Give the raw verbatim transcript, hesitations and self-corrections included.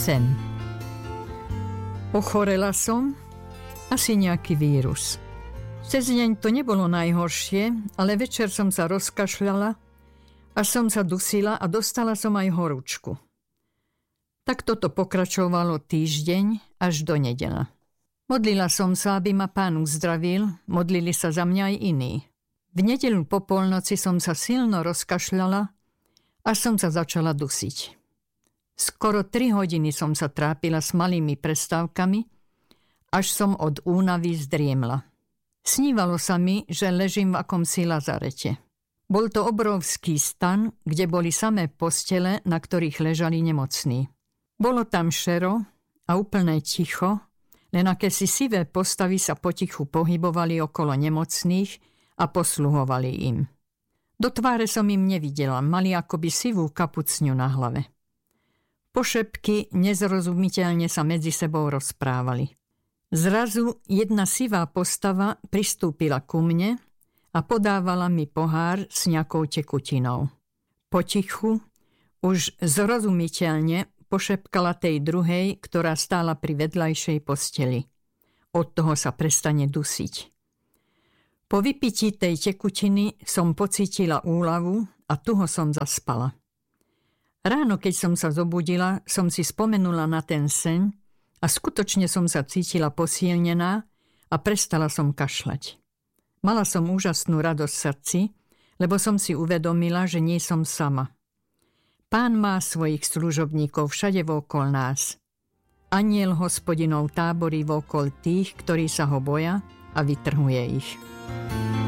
Sen. Ochorela som, asi nejaký vírus. Cez deň to nebolo najhoršie, ale večer som sa rozkašľala, až som sa dusila a dostala som aj horúčku. Tak toto pokračovalo týždeň až do nedela. Modlila som sa, aby ma Pán uzdravil, modlili sa za mňa aj iní. V nedeľu po polnoci som sa silno rozkašľala, až som sa začala dusiť. Skoro tri hodiny som sa trápila s malými prestávkami, až som od únavy zdriemla. Snívalo sa mi, že ležím v akomsi lazarete. Bol to obrovský stan, kde boli samé postele, na ktorých ležali nemocní. Bolo tam šero a úplné ticho, len akési sivé postavy sa potichu pohybovali okolo nemocných a posluhovali im. Do tváre som im nevidela, mali akoby sivú kapucňu na hlave. Pošepky nezrozumiteľne sa medzi sebou rozprávali. Zrazu jedna sivá postava pristúpila ku mne a podávala mi pohár s nejakou tekutinou. Potichu, už zrozumiteľne pošepkala tej druhej, ktorá stála pri vedľajšej posteli. Od toho sa prestane dusiť. Po vypití tej tekutiny som pocítila úľavu a tuho som zaspala. Ráno, keď som sa zobudila, som si spomenula na ten sen a skutočne som sa cítila posilnená a prestala som kašľať. Mala som úžasnú radosť v srdci, lebo som si uvedomila, že nie som sama. Pán má svojich služobníkov všade vokol nás. Anjel Hospodinov táborí vokol tých, ktorí sa ho boja, a vytrhuje ich.